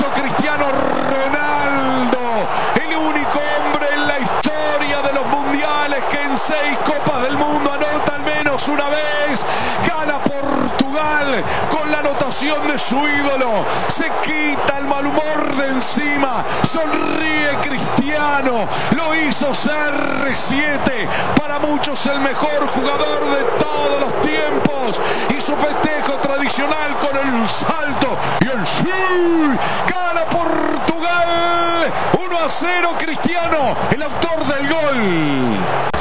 hizo Cristiano Ronaldo, el único hombre en la historia de los mundiales que en 6 Copas del Mundo anota al menos una vez. Gana Portugal con la anotación de su ídolo. Se quita el mal humor de encima. Sonríe Cristiano. Lo hizo CR7. Para muchos el mejor jugador de todos los tiempos. Y su festejo tradicional con el salto y el sí. Gana Portugal. 1-0 Cristiano, el autor del gol.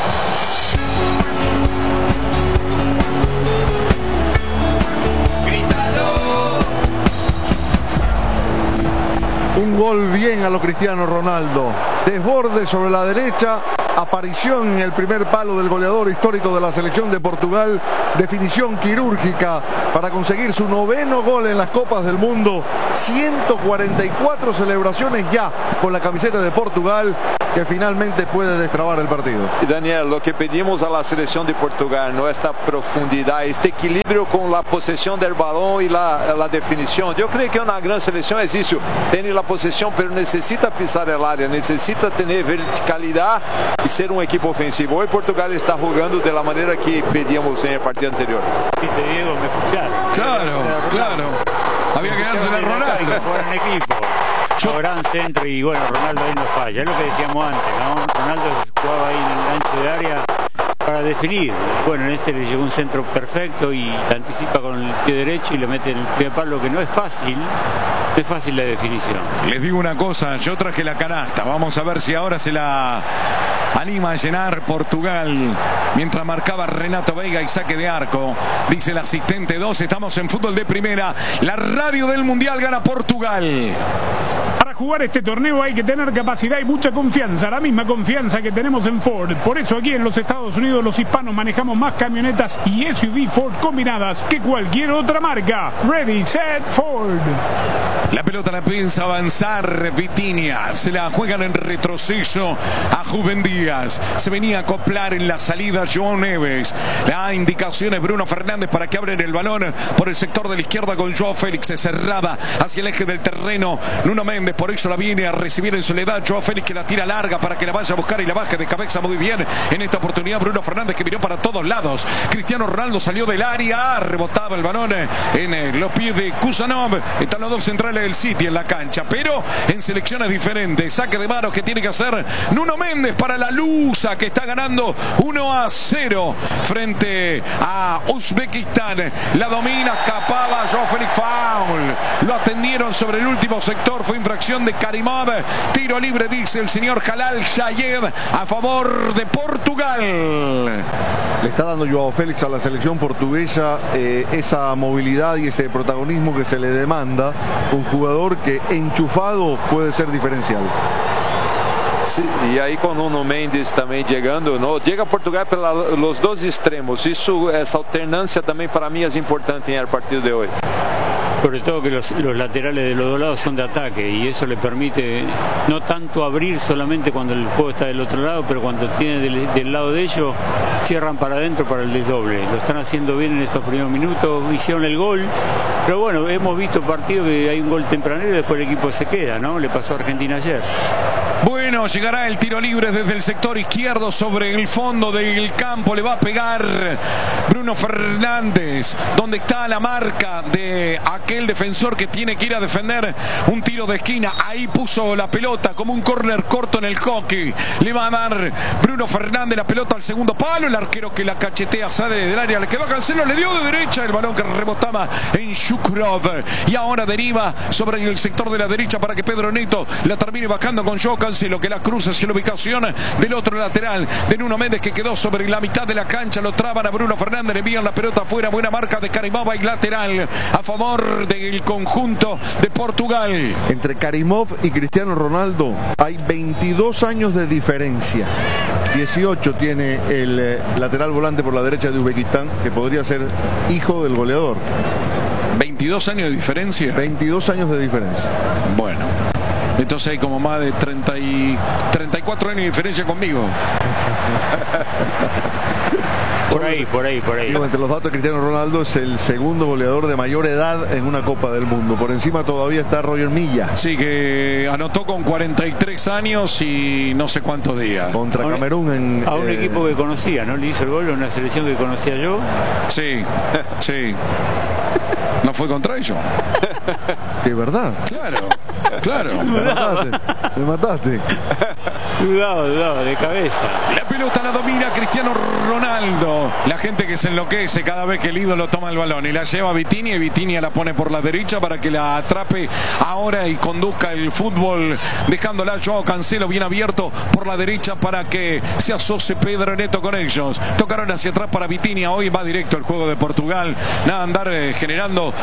Un gol bien a lo Cristiano Ronaldo. Desborde sobre la derecha. Aparición en el primer palo del goleador histórico de la selección de Portugal. Definición quirúrgica para conseguir su 9º gol en las Copas del Mundo. 144 celebraciones ya con la camiseta de Portugal, que finalmente puede destrabar el partido. Daniel, lo que pedimos a la selección de Portugal, ¿no? Esta profundidad, este equilibrio con la posesión del balón y la definición. Yo creo que una gran selección es eso, tiene la posesión, pero necesita pisar el área, necesita tener verticalidad y ser un equipo ofensivo. Hoy Portugal está jugando de la manera que pedíamos en el partido anterior. Viste, Diego, me escucharon. Claro. Había que darse a Ronaldo. En equipo. Gran centro y bueno, Ronaldo ahí no falla. Es lo que decíamos antes, ¿no? Ronaldo jugaba ahí en el ancho de área para definir. Bueno, en este le llegó un centro perfecto y anticipa con el pie derecho y le mete en el primer palo, que no es fácil. No es fácil la definición. Les digo una cosa, yo traje la canasta. Vamos a ver si ahora se la anima a llenar Portugal. Mientras marcaba Renato Veiga y saque de arco. Dice el asistente 2, estamos en fútbol de primera. La radio del Mundial, gana Portugal. Para jugar este torneo hay que tener capacidad y mucha confianza, la misma confianza que tenemos en Ford. Por eso aquí en los Estados Unidos los hispanos manejamos más camionetas y SUV Ford combinadas que cualquier otra marca. Ready, set, Ford. La pelota la piensa avanzar Vitinha. Se la juegan en retroceso a Juven Díaz. Se venía a acoplar en la salida João Neves. La indicación es Bruno Fernández para que abren el balón por el sector de la izquierda con Joao Félix. Se cerrada hacia el eje del terreno Nuno Méndez. Por eso la viene a recibir en soledad Joao Félix, que la tira larga para que la vaya a buscar y la baje de cabeza muy bien. En esta oportunidad Bruno Fernández, que miró para todos lados. Cristiano Ronaldo salió del área. Rebotaba el balón en los pies de Kusanov. Están los dos centrales del City en la cancha, pero en selecciones diferentes. Saque de manos que tiene que hacer Nuno Méndez para la Lusa, que está ganando 1-0 frente a Uzbekistán. La domina, escapaba Joao Félix, foul. Lo atendieron sobre el último sector, fue infracción de Karimov. Tiro libre, dice el señor Jalal Sayed, a favor de Portugal. Le está dando Joao Félix a la selección portuguesa esa movilidad y ese protagonismo que se le demanda. Un jugador que enchufado puede ser diferencial. Sí, y ahí con Nuno Mendes también llegando, ¿no? Llega Portugal por los dos extremos. Esa alternancia también para mí es importante en el partido de hoy. Sobre todo que los laterales de los dos lados son de ataque y eso le permite no tanto abrir solamente cuando el juego está del otro lado, pero cuando tiene del lado de ellos, cierran para adentro para el desdoble. Lo están haciendo bien en estos primeros minutos, hicieron el gol, pero bueno, hemos visto partidos que hay un gol tempranero y después el equipo se queda, ¿no? Le pasó a Argentina ayer. Bueno, llegará el tiro libre desde el sector izquierdo sobre el fondo del campo. Le va a pegar Bruno Fernández, donde está la marca de aquel defensor que tiene que ir a defender un tiro de esquina. Ahí puso la pelota como un córner corto en el hockey. Le va a dar Bruno Fernández la pelota al segundo palo. El arquero que la cachetea sale del área. Le quedó a Cancelo, le dio de derecha el balón que rebotaba en Shukrov. Y ahora deriva sobre el sector de la derecha para que Pedro Neto la termine bajando con Joao Cancelo, que la cruza hacia la ubicación del otro lateral de Nuno Méndez, que quedó sobre la mitad de la cancha. Lo traban a Bruno Fernández, le envían la pelota afuera. Buena marca de Karimov y lateral a favor del conjunto de Portugal. Entre Karimov y Cristiano Ronaldo hay 22 años de diferencia. 18 tiene el lateral volante por la derecha de Uzbekistán, que podría ser hijo del goleador. 22 años de diferencia. 22 años de diferencia. Bueno. Entonces hay como más de 34 años de diferencia conmigo. Por ahí. Digo, entre los datos de Cristiano Ronaldo es el segundo goleador de mayor edad en una Copa del Mundo. Por encima todavía está Roger Milla. Sí, que anotó con 43 años y no sé cuántos días. Contra Camerún a un equipo que conocía, ¿no? Le hizo el gol a una selección que conocía yo. Sí. ¿No fue contra ellos? ¿Es verdad? Claro. Me mataste. Dudado, de cabeza. La pelota la domina Cristiano Ronaldo. La gente que se enloquece cada vez que el ídolo toma el balón y la lleva a Vitinha, y Vitinha la pone por la derecha para que la atrape ahora y conduzca el fútbol, dejándola Joao Cancelo bien abierto por la derecha para que se asocie Pedro Neto con ellos. Tocaron hacia atrás para Vitinha. Hoy va directo el juego de Portugal. Nada andar generando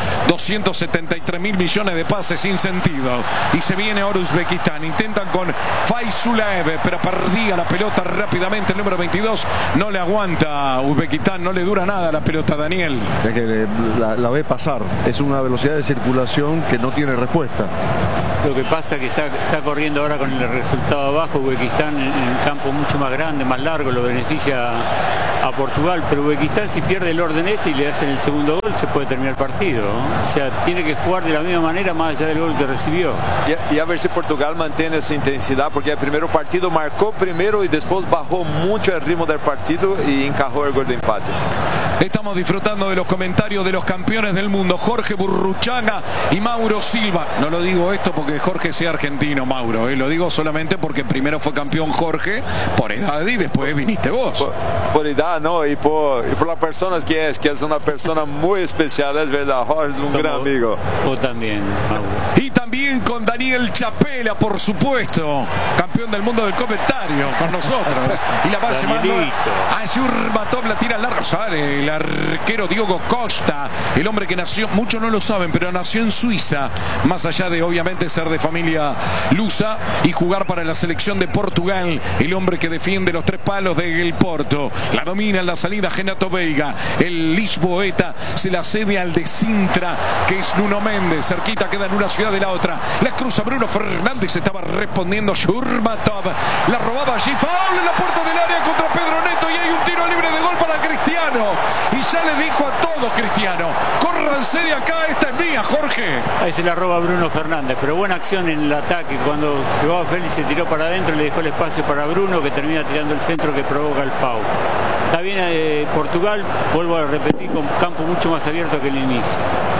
273.000 millones de pases sin sentido. Y se viene ahora Uzbekistán. Intentan con Faisulaev, pero perdía la pelota rápidamente el número 22. No le aguanta Uzbekistán, no le dura nada la pelota, Daniel. Es que la ve pasar. Es una velocidad de circulación que no tiene respuesta. Lo que pasa es que está corriendo ahora con el resultado abajo. Uzbekistán en un campo mucho más grande, más largo, lo beneficia a Portugal, pero Uzbekistán, si pierde el orden y le hacen el segundo gol, se puede terminar el partido, ¿no? O sea, tiene que jugar de la misma manera más allá del gol que recibió. Y a ver si Portugal mantiene esa intensidad, porque el primer partido marcó primero y después bajó mucho el ritmo del partido y encajó el gol de empate. Estamos disfrutando de los comentarios de los campeones del mundo, Jorge Burruchaga y Mauro Silva. No lo digo esto porque Jorge sea argentino, Mauro, lo digo solamente porque primero fue campeón Jorge por edad y después viniste vos. Por edad, ¿no? Y por las personas que es una persona muy especial, es verdad. Jorge es un gran amigo. Vos también, Mauro. Y también con Daniel Chapela, por supuesto, campeón del mundo del comentario con nosotros. Y la va llevando a Yurmatov, la tira larga, sale el arquero Diogo Costa, el hombre que nació, muchos no lo saben, pero nació en Suiza, más allá de obviamente ser de familia lusa y jugar para la selección de Portugal, el hombre que defiende los tres palos del Porto. La domina en la salida Renato Veiga, el lisboeta se la cede al de Sintra, que es Nuno Méndez, cerquita queda en una ciudad de la otra, la cruza Bruno Fernández, estaba respondiendo Yurmatov, la robaba allí, foul en la puerta del área contra Pedro Neto y hay un tiro libre de gol para Cristiano, y ya le dijo a todos Cristiano, córranse de acá, esta es mía, Jorge. Ahí se la roba Bruno Fernández, pero buena acción en el ataque, cuando Joao Félix se tiró para adentro, le dejó el espacio para Bruno, que termina tirando el centro que provoca el foul. Está bien Portugal, vuelvo a repetir, con campo mucho más abierto que el inicio.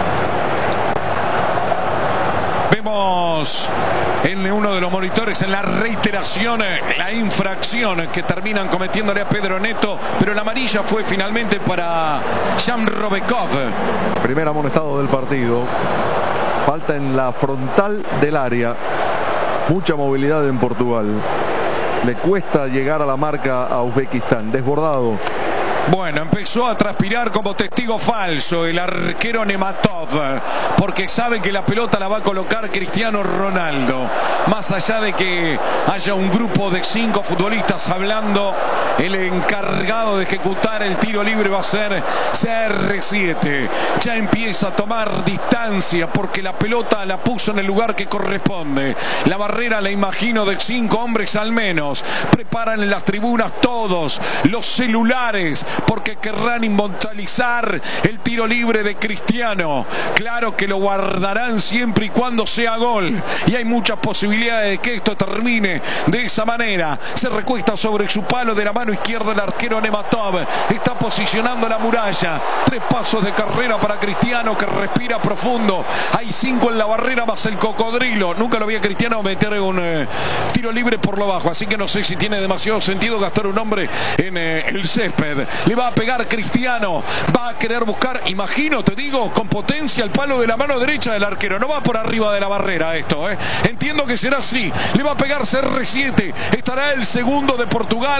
Vemos en uno de los monitores en la reiteración la infracción que terminan cometiéndole a Pedro Neto, pero la amarilla fue finalmente para Jan Robekov. Primer amonestado del partido. Falta en la frontal del área. Mucha movilidad en Portugal. Le cuesta llegar a la marca a Uzbekistán. Desbordado. Bueno, empezó a transpirar como testigo falso el arquero Nematov, porque sabe que la pelota la va a colocar Cristiano Ronaldo. Más allá de que haya un grupo de 5 futbolistas hablando, el encargado de ejecutar el tiro libre va a ser CR7. Ya empieza a tomar distancia porque la pelota la puso en el lugar que corresponde. La barrera, la imagino, de 5 hombres al menos. Preparan en las tribunas todos los celulares, porque querrán inmortalizar el tiro libre de Cristiano. Claro que lo guardarán siempre y cuando sea gol, y hay muchas posibilidades de que esto termine de esa manera. Se recuesta sobre su palo de la mano izquierda el arquero Nematov, está posicionando la muralla. 3 pasos de carrera para Cristiano, que respira profundo. Hay 5 en la barrera más el cocodrilo. Nunca lo vi a Cristiano meter un tiro libre por lo bajo, así que no sé si tiene demasiado sentido gastar un hombre en el césped. Le va a pegar Cristiano, va a querer buscar, imagino, te digo, con potencia el palo de la mano derecha del arquero. No va por arriba de la barrera esto, Entiendo que será así. Le va a pegar CR7. Estará el segundo de Portugal con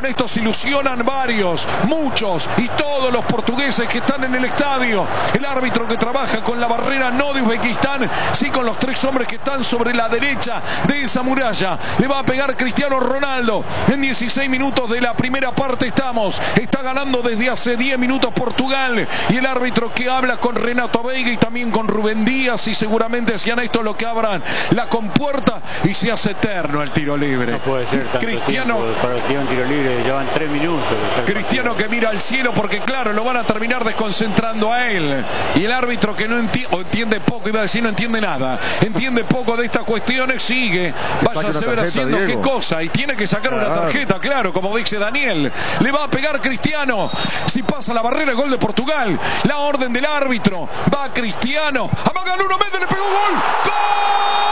esto se ilusionan varios, muchos y todos los portugueses que están en el estadio. El árbitro que trabaja con la barrera no de Uzbekistán, sí con los 3 hombres que están sobre la derecha de esa muralla. Le va a pegar Cristiano Ronaldo. En 16 minutos de la primera parte estamos. Está ganando desde hace 10 minutos Portugal. Y el árbitro que habla con Renato Veiga y también con Rubén Díaz, y seguramente hacían esto lo que abran la compuerta y se hace eterno el tiro libre. No puede ser tanto Cristiano, tiempo para tirar un tiro libre, llevan 3 minutos. Cristiano que mira al cielo porque claro, lo van a terminar desconcentrando a él. Y el árbitro que no entiende poco, iba a decir no entiende nada, entiende poco de estas cuestiones, sigue, vaya a saber haciendo qué cosa, y tiene que sacar una tarjeta, claro, como dice Daniel. Le va a pegar Cristiano, si pasa la barrera, el gol de Portugal. La orden del árbitro, va Cristiano, amaga al 1 metro, le pegó gol. ¡Gol!